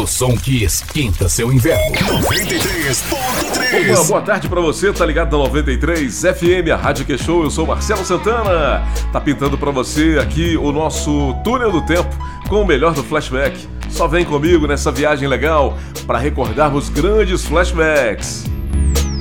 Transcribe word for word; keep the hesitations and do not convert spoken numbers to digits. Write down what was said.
som que esquenta seu inverno. noventa e três ponto três. Opa, boa tarde pra você, tá ligado na noventa e três F M, a Rádio Que Show. Eu sou Marcelo Santana. Tá pintando pra você aqui o nosso túnel do tempo com o melhor do flashback. Só vem comigo nessa viagem legal pra recordarmos grandes flashbacks.